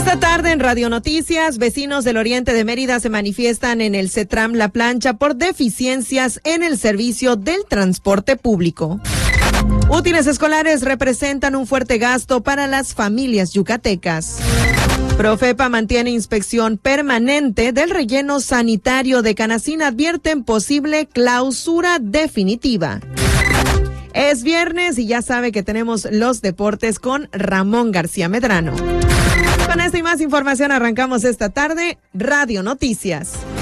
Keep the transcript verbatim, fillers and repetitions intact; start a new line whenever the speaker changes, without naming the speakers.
Esta tarde en Radio Noticias, vecinos del oriente de Mérida se manifiestan en el CETRAM La Plancha por deficiencias en el servicio del transporte público. Útiles escolares representan un fuerte gasto para las familias yucatecas. Profepa mantiene inspección permanente del relleno sanitario de Canacín. Advierten posible clausura definitiva. Es viernes y ya sabe que tenemos los deportes con Ramón García Medrano. Con esta y más información arrancamos esta tarde Radio Noticias.